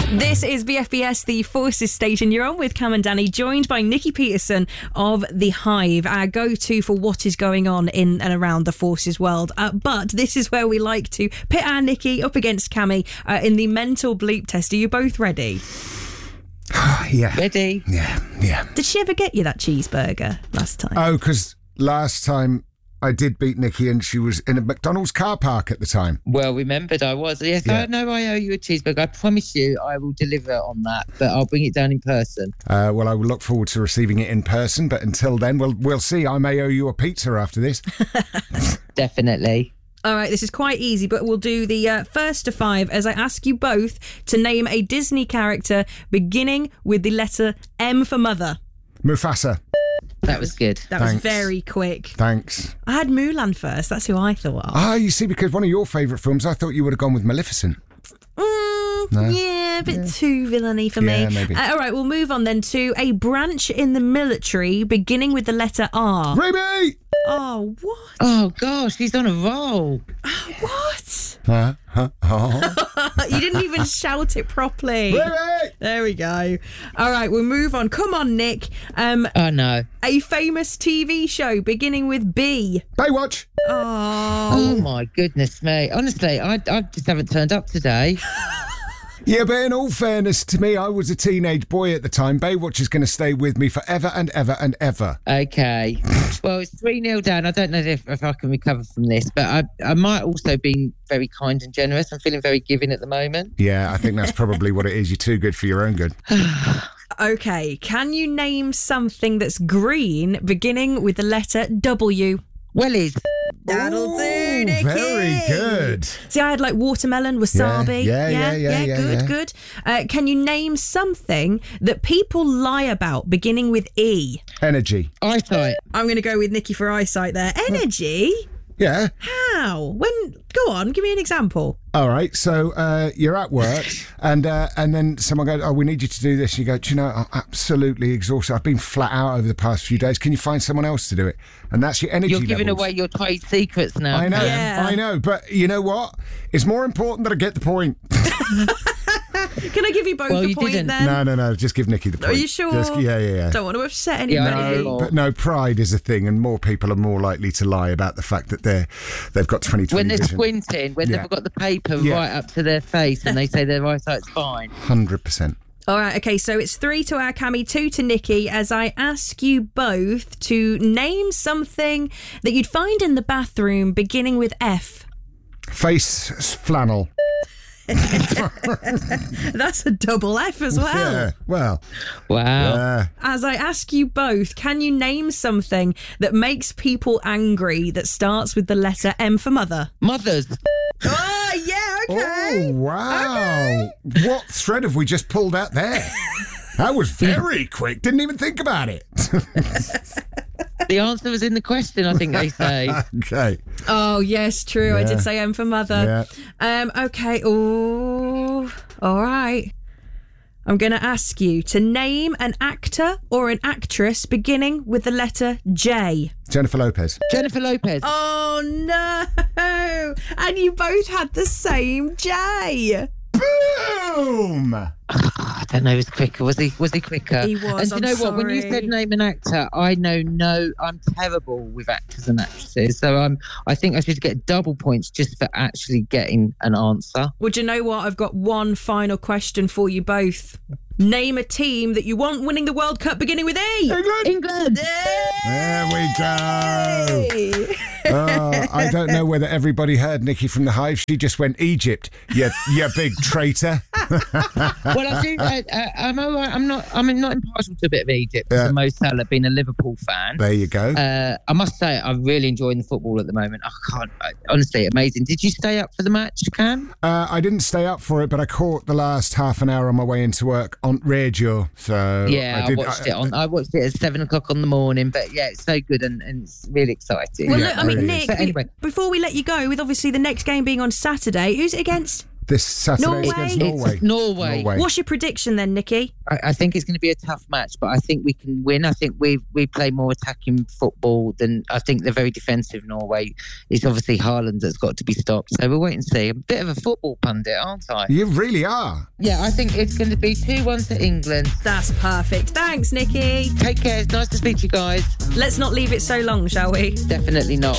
This is BFBS, the Forces station. You're on with Cam and Danny, joined by Nikki Peterson of The Hive, our go-to for what is going on in and around the Forces world. But this is where we like to pit our Nikki up against Cammy in the mental bleep test. Are you both ready? Yeah. Ready? Yeah. Did she ever get you that cheeseburger last time? Oh, because last time I did beat Nikki and she was in a McDonald's car park at the time. Well remembered I was. Yes, Yeah. I know I owe you a cheeseburger. I promise you I will deliver on that, but I'll bring it down in person. Well, I will look forward to receiving it in person, but until then, we'll see. I may owe you a pizza after this. Definitely. All right, this is quite easy, but we'll do the first to five as I ask you both to name a Disney character beginning with the letter M for mother. Mufasa. That was good. That was Thanks. very quick. Thanks. I had Mulan first. That's who I thought of. Ah, you see, because one of your favourite films, I thought you would have gone with Maleficent. No? Yeah, a bit too villainy for me. Yeah, maybe. All right, we'll move on then to a branch in the military beginning with the letter R. Remy! Oh, what? Oh gosh, he's on a roll. What? Oh. You didn't even shout it properly. Remy! There we go. All right, we'll move on. Come on, Nick. Oh no. A famous TV show beginning with B. Baywatch! Oh my goodness me. Honestly, I just haven't turned up today. Yeah, but in all fairness to me, I was a teenage boy at the time. Baywatch is going to stay with me forever and ever and ever. Okay. Well, it's 3-0 down. I don't know if I can recover from this, but I might also be very kind and generous. I'm feeling very giving at the moment. Yeah, I think that's probably what it is. You're too good for your own good. Okay, can you name something that's green beginning with the letter W? Wellies. That'll do, Ooh, Nikki. very good. See, I had like watermelon, wasabi. Yeah. Good. Can you name something that people lie about beginning with E? Energy. Eyesight. I'm going to go with Nikki for eyesight there. Energy? Yeah. How? When? Go on, give me an example. All right. So you're at work and then someone goes, oh, we need you to do this. You go, do you know, I'm absolutely exhausted. I've been flat out over the past few days. Can you find someone else to do it? And that's your energy You're giving levels. away your trade secrets now. I know. Yeah. I know. But you know what? It's more important that I get the point. Can I give you both Well, a you point didn't. then? No. Just give Nikki the point. Are you sure? Yeah. Don't want to upset Yeah, anybody. I did. No, but no, pride is a thing, and more people are more likely to lie about the fact that they've got 20/20 When they're vision. squinting, when Yeah. they've got the paper Yeah. right up to their face and they say their eyesight's fine. 100%. All right, okay, so it's 3 to our Cammy, 2 to Nikki, as I ask you both to name something that you'd find in the bathroom beginning with F. Face flannel. That's a double F as well. Yeah. Well. Wow. As I ask you both, can you name something that makes people angry that starts with the letter M for mother? Mothers. Oh, yeah, okay. Oh, wow. What thread have we just pulled out there? That was very quick. Didn't even think about it. The answer was in the question, I think they say. Okay. Oh, yes, true. I Yeah. did say M for mother. Okay. Oh, all right. I'm going to ask you to name an actor or an actress beginning with the letter J. Jennifer Lopez. Jennifer Lopez. Oh, no. And you both had the same J. Boom! I don't know, he was quicker. Was he quicker? He was, And do you know what? When you said name an actor, I'm terrible with actors and actresses. So I think I should get double points just for actually getting an answer. Well, do you know what? I've got one final question for you both. Name a team that you want winning the World Cup beginning with E. England. There we go. I don't know whether everybody heard Nikki from the Hive. She just went Egypt. You big traitor. Well, I do. I'm all right. I'm not impartial to a bit of Egypt. Yeah. For Mo Salah, being a Liverpool fan. There you go. I must say, I'm really enjoying the football at the moment. Honestly, amazing. Did you stay up for the match, Cam? I didn't stay up for it, but I caught the last half an hour on my way into work on radio. So Yeah, I watched it at 7 o'clock on the morning. But yeah, it's so good and it's really exciting. Well, Yeah, look, I mean, really Nick, is. So anyway. before we let you go, with obviously the next game being on Saturday, who's it against? this Saturday Norway? against Norway. It's Norway. What's your prediction then, Nikki? I think it's going to be a tough match, but I think we can win. I think we play more attacking football than I think they're very defensive. Norway. It's obviously Haaland that's got to be stopped. So we'll wait and see. I'm a bit of a football pundit, aren't I? You really are. Yeah, I think it's going to be 2-1 to England. That's perfect. Thanks, Nikki. Take care. It's nice to speak to you guys. Let's not leave it so long, shall we? Definitely not.